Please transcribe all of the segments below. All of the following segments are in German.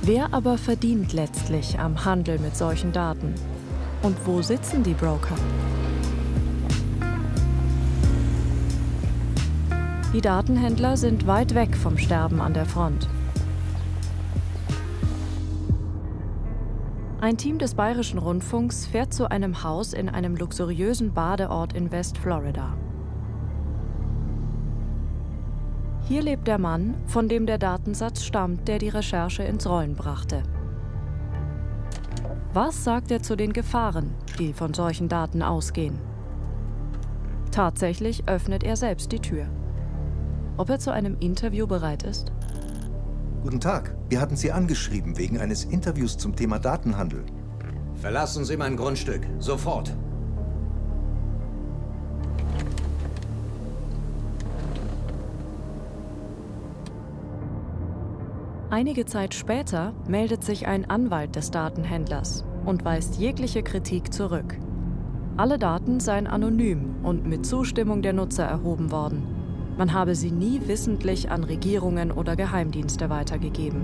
Wer aber verdient letztlich am Handel mit solchen Daten? Und wo sitzen die Broker? Die Datenhändler sind weit weg vom Sterben an der Front. Ein Team des Bayerischen Rundfunks fährt zu einem Haus in einem luxuriösen Badeort in West-Florida. Hier lebt der Mann, von dem der Datensatz stammt, der die Recherche ins Rollen brachte. Was sagt er zu den Gefahren, die von solchen Daten ausgehen? Tatsächlich öffnet er selbst die Tür. Ob er zu einem Interview bereit ist? Guten Tag, wir hatten Sie angeschrieben wegen eines Interviews zum Thema Datenhandel. Verlassen Sie mein Grundstück, sofort. Einige Zeit später meldet sich ein Anwalt des Datenhändlers und weist jegliche Kritik zurück. Alle Daten seien anonym und mit Zustimmung der Nutzer erhoben worden. Man habe sie nie wissentlich an Regierungen oder Geheimdienste weitergegeben.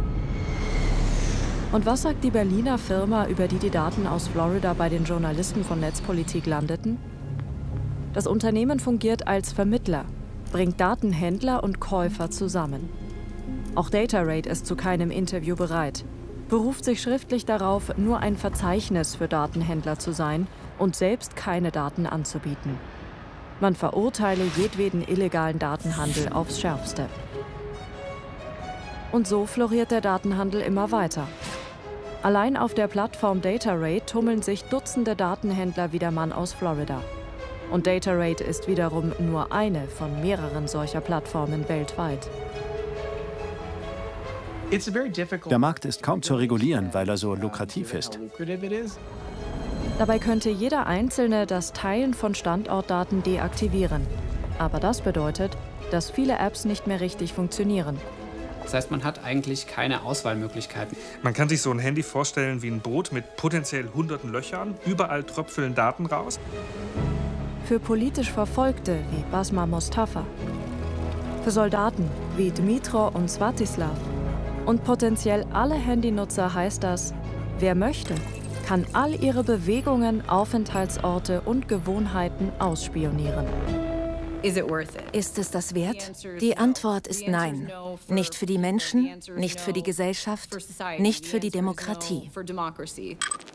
Und was sagt die Berliner Firma, über die die Daten aus Florida bei den Journalisten von Netzpolitik landeten? Das Unternehmen fungiert als Vermittler, bringt Datenhändler und Käufer zusammen. Auch DataRate ist zu keinem Interview bereit, beruft sich schriftlich darauf, nur ein Verzeichnis für Datenhändler zu sein und selbst keine Daten anzubieten. Man verurteile jedweden illegalen Datenhandel aufs Schärfste. Und so floriert der Datenhandel immer weiter. Allein auf der Plattform DataRate tummeln sich Dutzende Datenhändler wie der Mann aus Florida. Und DataRate ist wiederum nur eine von mehreren solcher Plattformen weltweit. Der Markt ist kaum zu regulieren, weil er so lukrativ ist. Dabei könnte jeder Einzelne das Teilen von Standortdaten deaktivieren. Aber das bedeutet, dass viele Apps nicht mehr richtig funktionieren. Das heißt, man hat eigentlich keine Auswahlmöglichkeiten. Man kann sich so ein Handy vorstellen wie ein Boot mit potenziell hunderten Löchern. Überall tröpfeln Daten raus. Für politisch Verfolgte wie Basma Mostafa. Für Soldaten wie Dmitro und Svatislav. Und potenziell alle Handynutzer heißt das, wer möchte, kann all ihre Bewegungen, Aufenthaltsorte und Gewohnheiten ausspionieren. Ist es das wert? Die Antwort ist nein. Nicht für die Menschen, nicht für die Gesellschaft, nicht für die Demokratie.